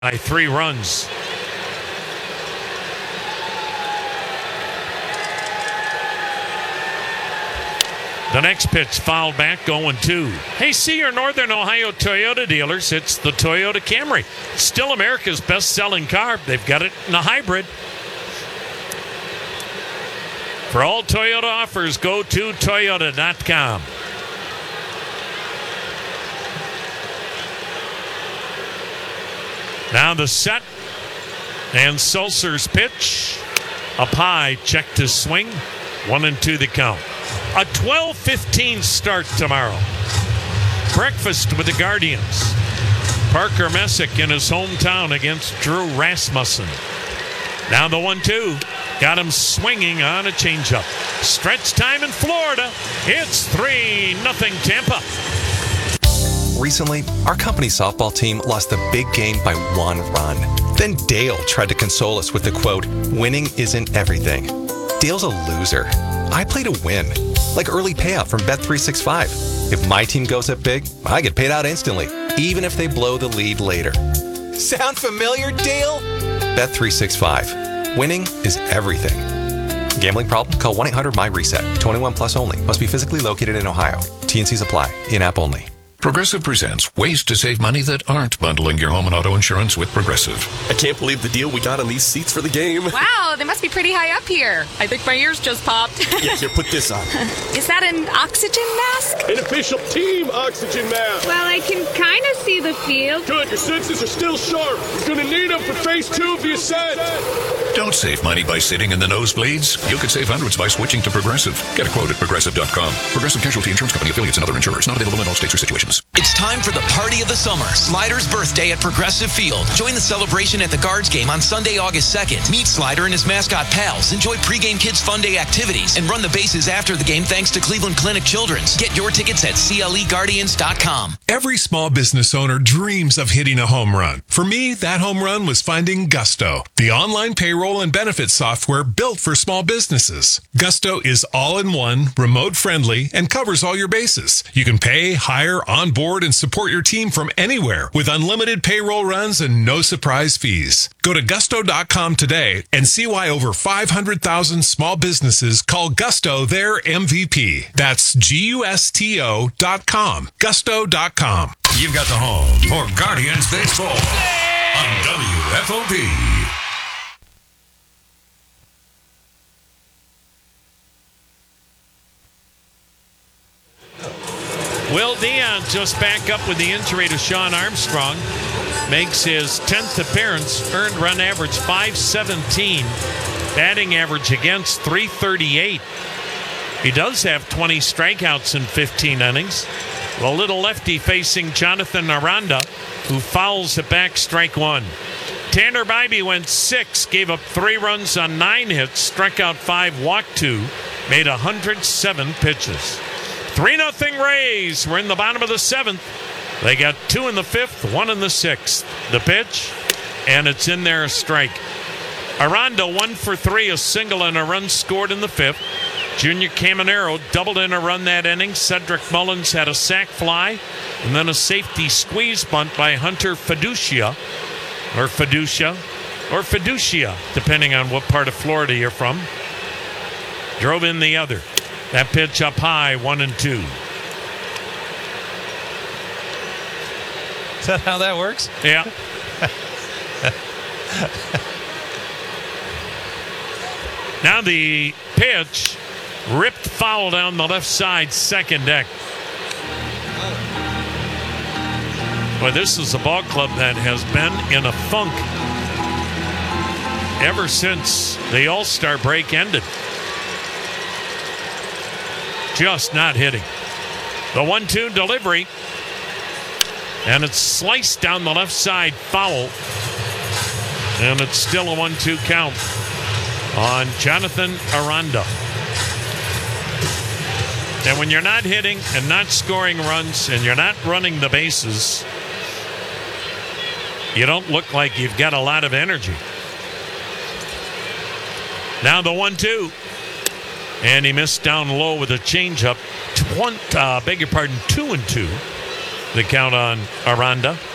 by 3 runs. The next pitch fouled back, 0-2. Hey, see your Northern Ohio Toyota dealers. It's the Toyota Camry. Still America's best-selling car. They've got it in a hybrid. For all Toyota offers, go to Toyota.com. Now the set. And Sulcer's pitch. Up high, check to swing. 1-2 the count. A 12:15 start tomorrow. Breakfast with the Guardians. Parker Messick in his hometown against Drew Rasmussen. Now the 1-2. Got him swinging on a changeup. Stretch time in Florida. It's 3-0 Tampa. Recently, our company's softball team lost a big game by 1 run. Then Dale tried to console us with the quote, "Winning isn't everything." Dale's a loser. I play to win. Like early payout from Bet365. If my team goes up big, I get paid out instantly, even if they blow the lead later. Sound familiar, Dale? Bet365. Winning is everything. Gambling problem? Call 1-800-MY-RESET. 21 plus only. Must be physically located in Ohio. T&Cs apply. In-app only. Progressive presents ways to save money that aren't bundling your home and auto insurance with Progressive. I can't believe the deal we got on these seats for the game. Wow, they must be pretty high up here. I think my ears just popped. Yeah, here, put this on. Is that an oxygen mask? An official team oxygen mask. Well, I can kind of see the field. Good, your senses are still sharp. You're going to need them for phase 2 of the ascent. Don't save money by sitting in the nosebleeds. You could save hundreds by switching to Progressive. Get a quote at Progressive.com. Progressive Casualty Insurance Company, affiliates, and other insurers. Not available in all states or situations. It's time for the party of the summer. Slider's birthday at Progressive Field. Join the celebration at the Guards game on Sunday, August 2nd. Meet Slider and his mascot pals. Enjoy pregame Kids Fun Day activities and run the bases after the game thanks to Cleveland Clinic Children's. Get your tickets at CLEGuardians.com. Every small business owner dreams of hitting a home run. For me, that home run was finding Gusto, the online payroll and benefits software built for small businesses. Gusto is all-in-one, remote-friendly, and covers all your bases. You can pay, hire, onboard, and support your team from anywhere with unlimited payroll runs and no surprise fees. Go to gusto.com today and see why over 500,000 small businesses call Gusto their MVP. That's GUSTO.com. Gusto.com. You've got the home for Guardians Baseball on WFOP. Will Dion just back up with the injury to Sean Armstrong. Makes his 10th appearance. Earned run average 517. Batting average against 338. He does have 20 strikeouts in 15 innings. The little lefty facing Jonathan Aranda, who fouls it back, strike 1. Tanner Bybee went 6, gave up 3 runs on 9 hits, struck out 5, walked 2, made 107 pitches. 3-0 Rays. We're in the bottom of the 7th. They got 2 in the 5th, 1 in the 6th. The pitch, and it's in there, a strike. Aranda 1 for 3, a single and a run scored in the 5th. Junior Caminero doubled in a run that inning. Cedric Mullins had a sac fly, and then a safety squeeze bunt by Hunter Fiducia, depending on what part of Florida you're from. Drove in the other. That pitch up high, 1-2. Is that how that works? Yeah. Now the pitch, ripped foul down the left side, second deck. Boy, this is a ball club that has been in a funk ever since the All-Star break ended. Just not hitting. The 1-2 delivery. And it's sliced down the left side, foul. And it's still a 1-2 count on Jonathan Aranda. And when you're not hitting and not scoring runs and you're not running the bases, you don't look like you've got a lot of energy. Now the 1-2. And he missed down low with a changeup. 2-2. The count on Aranda.